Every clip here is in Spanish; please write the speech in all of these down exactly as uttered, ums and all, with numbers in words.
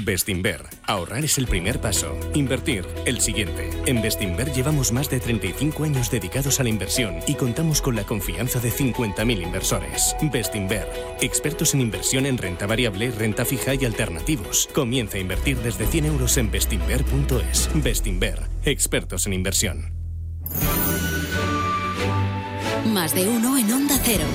Bestinver. Ahorrar es el primer paso. Invertir, el siguiente. En Bestinver llevamos más de treinta y cinco años dedicados a la inversión y contamos con la confianza de cincuenta mil inversores. Bestinver. Expertos en inversión en renta variable, renta fija y alternativos. Comienza a invertir desde cien euros en bestinver punto es. Bestinver. Expertos en inversión. Más de uno en Onda Cero.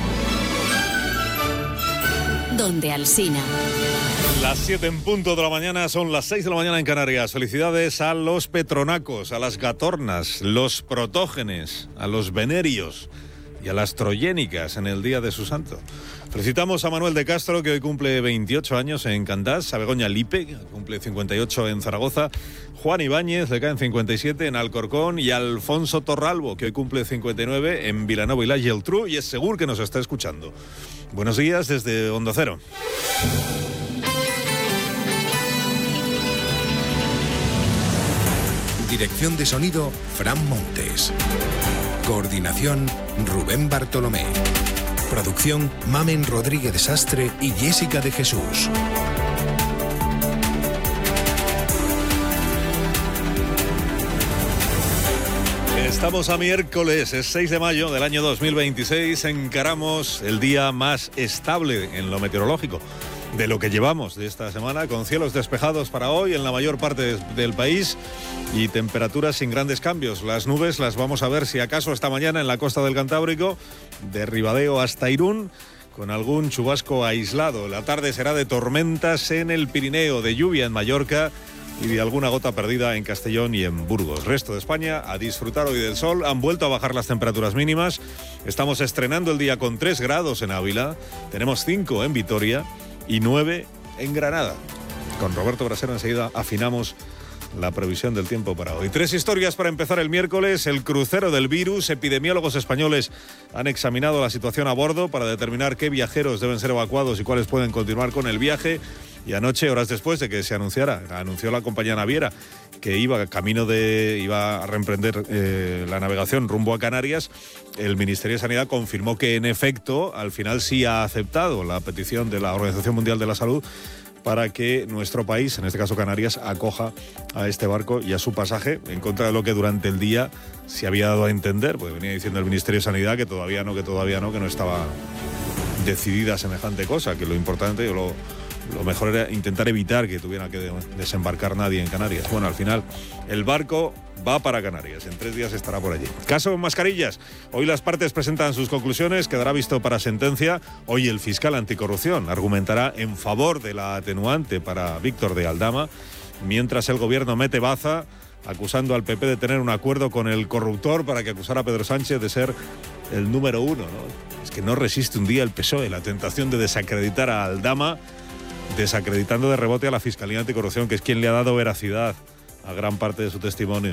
Donde Alsina. Las siete en punto de la mañana, son las seis de la mañana en Canarias. Felicidades a los petronacos, a las gatornas, los protógenes, a los venerios y a las troyénicas en el día de su santo. Felicitamos a Manuel de Castro, que hoy cumple veintiocho años en Candás, a Begoña Lipe, que cumple cincuenta y ocho en Zaragoza, Juan Ibáñez, le caen cincuenta y siete en Alcorcón, y a Alfonso Torralbo, que hoy cumple cincuenta y nueve en Vilanova y la Geltrú, y es seguro que nos está escuchando. Buenos días desde Onda Cero. Dirección de sonido, Fran Montes. Coordinación, Rubén Bartolomé. Producción, Mamen Rodríguez de Sastre y Jessica de Jesús. Estamos a miércoles, es seis de mayo del año dos mil veintiséis. Encaramos el día más estable en lo meteorológico de lo que llevamos de esta semana, con cielos despejados para hoy en la mayor parte del país y temperaturas sin grandes cambios. Las nubes las vamos a ver, si acaso, esta mañana en la costa del Cantábrico, de Ribadeo hasta Irún, con algún chubasco aislado. La tarde será de tormentas en el Pirineo, de lluvia en Mallorca y de alguna gota perdida en Castellón y en Burgos. Resto de España a disfrutar hoy del sol. Han vuelto a bajar las temperaturas mínimas. Estamos estrenando el día con tres grados en Ávila, tenemos cinco en Vitoria y nueve en Granada. Con Roberto Brasero enseguida afinamos la previsión del tiempo para hoy. Tres historias para empezar el miércoles. El crucero del virus. Epidemiólogos españoles han examinado la situación a bordo para determinar qué viajeros deben ser evacuados y cuáles pueden continuar con el viaje. Y anoche, horas después de que se anunciara, anunció la compañía naviera que iba camino de iba a reemprender eh, la navegación rumbo a Canarias, el Ministerio de Sanidad confirmó que en efecto al final sí ha aceptado la petición de la Organización Mundial de la Salud para que nuestro país, en este caso Canarias, acoja a este barco y a su pasaje, en contra de lo que durante el día se había dado a entender, pues venía diciendo el Ministerio de Sanidad que todavía no, que todavía no, que no estaba decidida semejante cosa, que lo importante, yo lo Lo mejor era intentar evitar que tuviera que desembarcar nadie en Canarias. Bueno, al final el barco va para Canarias. En tres días estará por allí. Caso mascarillas. Hoy las partes presentan sus conclusiones. Quedará visto para sentencia. Hoy el fiscal anticorrupción argumentará en favor de la atenuante para Víctor de Aldama, mientras el gobierno mete baza acusando al P P de tener un acuerdo con el corruptor para que acusara a Pedro Sánchez de ser el número uno, ¿no? Es que no resiste un día el P S O E la tentación de desacreditar a Aldama, desacreditando de rebote a la Fiscalía Anticorrupción, que es quien le ha dado veracidad a gran parte de su testimonio.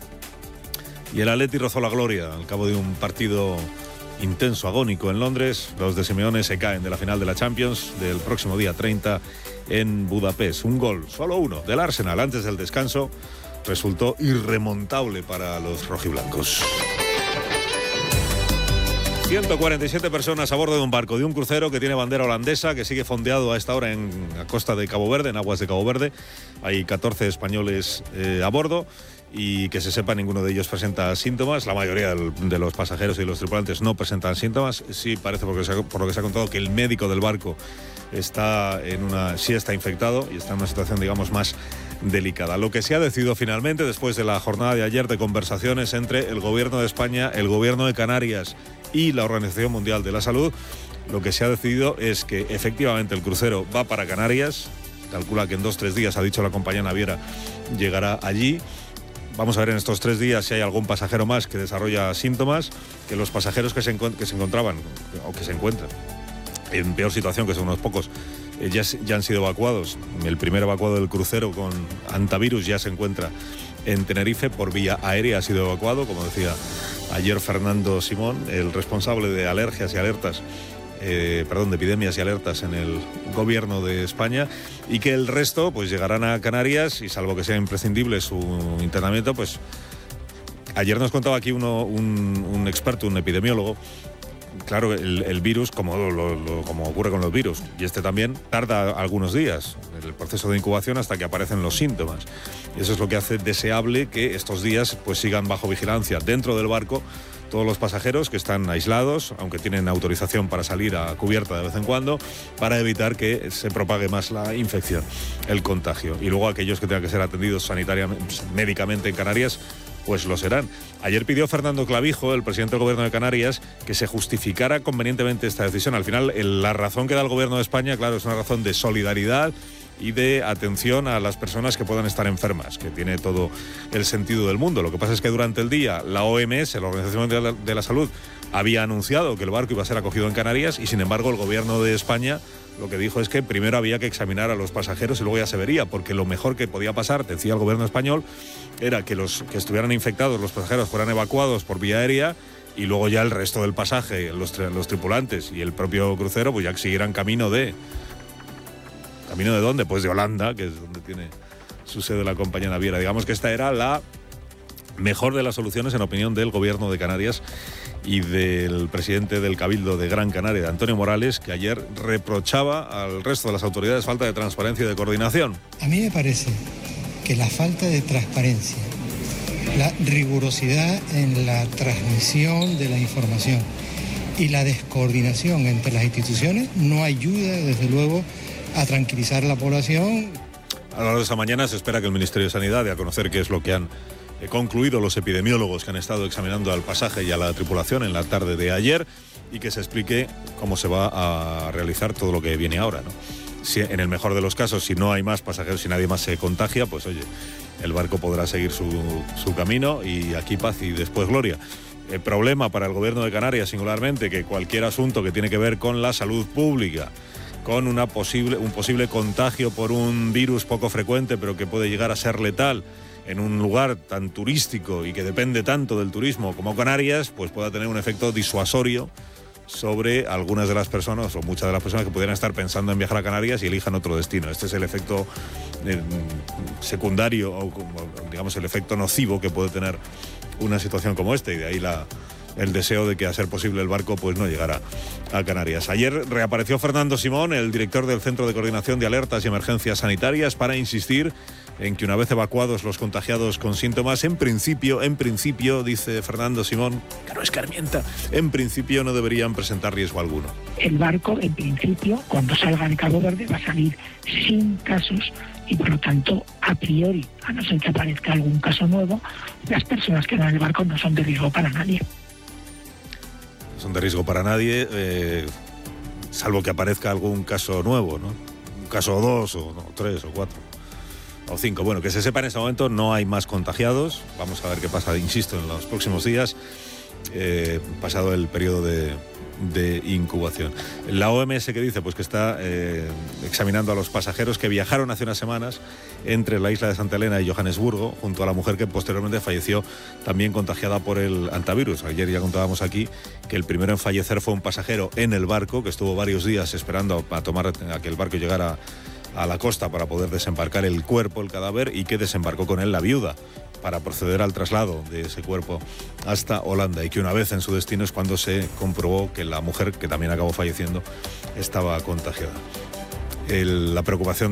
Y el Atleti rozó la gloria al cabo de un partido intenso, agónico en Londres. Los de Simeone se caen de la final de la Champions del próximo día treinta en Budapest. Un gol, solo uno, del Arsenal antes del descanso, resultó irremontable para los rojiblancos. ciento cuarenta y siete personas a bordo de un barco, de un crucero que tiene bandera holandesa, que sigue fondeado a esta hora en la costa de Cabo Verde, en aguas de Cabo Verde. Hay catorce españoles eh, a bordo y que se sepa ninguno de ellos presenta síntomas. La mayoría de los pasajeros y los tripulantes no presentan síntomas. Sí parece, porque se ha, por lo que se ha contado, que el médico del barco está en una, sí está infectado y está en una situación, digamos, más delicada. Lo que se ha decidido finalmente, después de la jornada de ayer de conversaciones entre el Gobierno de España, el Gobierno de Canarias y la Organización Mundial de la Salud, lo que se ha decidido es que efectivamente el crucero va para Canarias. Calcula que en dos o tres días, ha dicho la compañía naviera, llegará allí. Vamos a ver en estos tres días si hay algún pasajero más que desarrolla síntomas, que los pasajeros que se, encu- que se encontraban o que se encuentran en peor situación, que son unos pocos, eh, ya, ya han sido evacuados. El primer evacuado del crucero con antivirus ya se encuentra en Tenerife, por vía aérea ha sido evacuado, como decía ayer Fernando Simón, el responsable de alergias y alertas, eh, perdón, de epidemias y alertas en el gobierno de España, y que el resto pues llegarán a Canarias y, salvo que sea imprescindible su internamiento, pues ayer nos contaba aquí uno, un, un experto, un epidemiólogo, claro, el, el virus, como, lo, lo, como ocurre con los virus, y este también, tarda algunos días en el proceso de incubación hasta que aparecen los síntomas. Y eso es lo que hace deseable que estos días pues sigan bajo vigilancia dentro del barco todos los pasajeros que están aislados, aunque tienen autorización para salir a cubierta de vez en cuando, para evitar que se propague más la infección, el contagio. Y luego aquellos que tengan que ser atendidos sanitariamente, médicamente en Canarias, pues lo serán. Ayer pidió Fernando Clavijo, el presidente del Gobierno de Canarias, que se justificara convenientemente esta decisión. Al final, el, la razón que da el Gobierno de España, claro, es una razón de solidaridad y de atención a las personas que puedan estar enfermas, que tiene todo el sentido del mundo. Lo que pasa es que durante el día la O M S, la Organización Mundial de la, de la Salud, había anunciado que el barco iba a ser acogido en Canarias y, sin embargo, el Gobierno de España lo que dijo es que primero había que examinar a los pasajeros y luego ya se vería, porque lo mejor que podía pasar, decía el Gobierno español, era que los que estuvieran infectados, los pasajeros, fueran evacuados por vía aérea y luego ya el resto del pasaje, los, los tripulantes y el propio crucero, pues ya siguieran camino de... ¿Camino de dónde? Pues de Holanda, que es donde tiene su sede la compañía naviera. Digamos que esta era la mejor de las soluciones, en opinión del Gobierno de Canarias y del presidente del Cabildo de Gran Canaria, Antonio Morales, que ayer reprochaba al resto de las autoridades falta de transparencia y de coordinación. A mí me parece que la falta de transparencia, la rigurosidad en la transmisión de la información y la descoordinación entre las instituciones no ayuda, desde luego, a tranquilizar a la población. A lo largo de esta mañana se espera que el Ministerio de Sanidad dé a conocer qué es lo que han eh, concluido los epidemiólogos que han estado examinando al pasaje y a la tripulación en la tarde de ayer, y que se explique cómo se va a realizar todo lo que viene ahora, ¿no? Si, en el mejor de los casos, si no hay más pasajeros, si nadie más se contagia, pues oye, el barco podrá seguir su, su camino y aquí paz y después gloria. El problema para el Gobierno de Canarias, singularmente, que cualquier asunto que tiene que ver con la salud pública, con una posible, un posible contagio por un virus poco frecuente, pero que puede llegar a ser letal en un lugar tan turístico y que depende tanto del turismo como Canarias, pues pueda tener un efecto disuasorio sobre algunas de las personas o muchas de las personas que pudieran estar pensando en viajar a Canarias y elijan otro destino. Este es el efecto eh, secundario o, digamos, el efecto nocivo que puede tener una situación como esta, y de ahí la... el deseo de que, a ser posible, el barco pues no llegara a Canarias. Ayer reapareció Fernando Simón, el director del Centro de Coordinación de Alertas y Emergencias Sanitarias, para insistir en que una vez evacuados los contagiados con síntomas, en principio, en principio, dice Fernando Simón, que no escarmienta, en principio no deberían presentar riesgo alguno. El barco, en principio, cuando salga de Cabo Verde, va a salir sin casos y, por lo tanto, a priori, a no ser que aparezca algún caso nuevo, las personas que van en el barco no son de riesgo para nadie. Son de riesgo para nadie, eh, salvo que aparezca algún caso nuevo, ¿no? Un caso o dos, o no, tres, o cuatro, o cinco. Bueno, que se sepa, en este momento no hay más contagiados. Vamos a ver qué pasa, insisto, en los próximos días, eh, pasado el periodo de, de incubación. La O M S, que dice pues que está eh, examinando a los pasajeros que viajaron hace unas semanas entre la isla de Santa Elena y Johannesburgo, junto a la mujer que posteriormente falleció también contagiada por el hantavirus. Ayer ya contábamos aquí que el primero en fallecer fue un pasajero en el barco, que estuvo varios días esperando a, tomar, a que el barco llegara a la costa para poder desembarcar el cuerpo, el cadáver, y que desembarcó con él la viuda para proceder al traslado de ese cuerpo hasta Holanda, y que una vez en su destino es cuando se comprobó que la mujer, que también acabó falleciendo, estaba contagiada. El, la preocupación